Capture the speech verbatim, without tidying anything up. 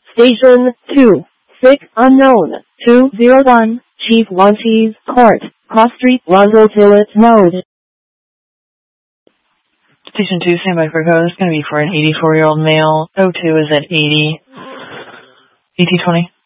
Station two. Sick unknown. two zero one. Chief Wanties Court. Cross Street, Rondo Tillet Road. Station two, standby for code. It's going to be for an eighty-four-year-old male. O two is at eighty. E T twenty.